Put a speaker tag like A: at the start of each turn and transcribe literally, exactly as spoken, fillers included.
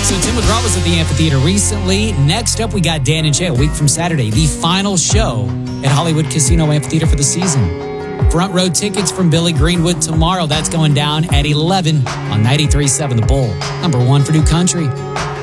A: So Tim McGraw was at the amphitheater recently. Next up, we got Dan and Jay a week from Saturday, the final show at Hollywood Casino Amphitheater for the season. Front row tickets from Billy Greenwood tomorrow. That's going down at eleven on ninety-three point seven The Bull, number one for New Country.